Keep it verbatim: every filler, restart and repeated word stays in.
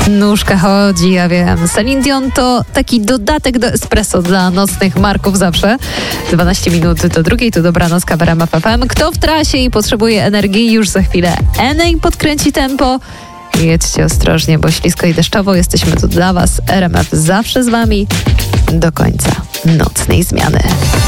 Nóżka chodzi, ja wiem. Celine Dion to taki dodatek do espresso dla nocnych marków zawsze. dwanaście minut do drugiej, to dobranoc w R M F F M. Kto w trasie i potrzebuje energii, już za chwilę Enej podkręci tempo. Jedźcie ostrożnie, bo ślisko i deszczowo. Jesteśmy tu dla Was. R M F zawsze z Wami do końca nocnej zmiany.